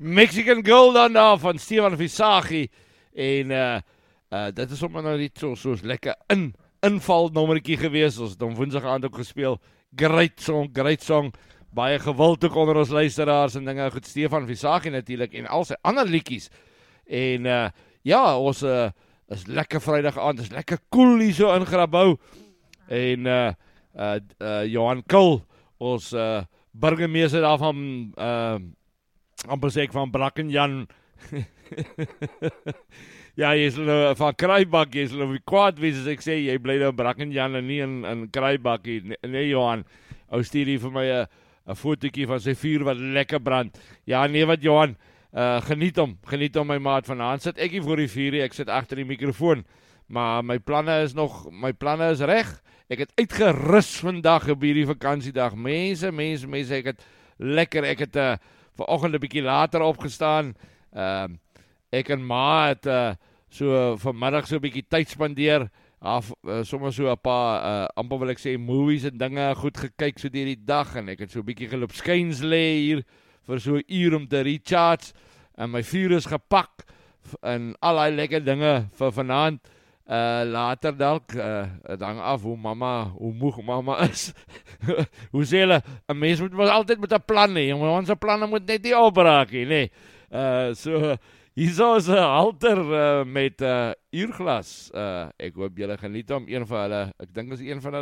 Mexican Girl dan daar van Stefan Visagie en dit is sommer nou net soos lekker inval nommertjie gewees, ons het hom woensdag aand ook gespeel, great song, baie gewild ook onder ons luisteraars en dinge, goed, Stefan Visagie natuurlik en al sy ander liedjies en ja, ons is lekker Vrydag aand, is lekker cool hier so in Grabouw en Johan Kul, ons burgemeester daarvan amper sê ek van Brackenjan ja, jy is nou van Kraaibak, jy is nou kwaad wees as ek sê, jy bly nou Brackenjan en nie in Kraaibak nee Johan, ou stuur hier vir my 'n fotootjie van sy vuur wat lekker brand, ja nee wat Johan, geniet hom my maat, vanaand sit ek hier voor die vuur, ek sit agter die mikrofoon, maar my planne is reg, ek het uitgerus vandag op hierdie vakansiedag, mense, ek het lekker, ek het vanoggend 'n bietjie later opgestaan, ek en ma het so vanmiddag so 'n bietjie tyd spandeer, sommer so 'n paar, amper wil ek sê, movies en dinge goed gekyk so deur die dag, en ek het so 'n bietjie geloop skuins lê hier, vir so 'n uur om te recharge, en my vuur is gepak, en al die lekker dinge vir vanaand, later dalk, het hang af hoe moeg mama is, hoe sê hulle, 'n mens moet altyd met 'n plan hê, ons planne moet net nie opraak nie, nee, so, hierso is 'n halter met uurglas, ek hoop julle geniet hom, een van hulle, ek dink is een van hulle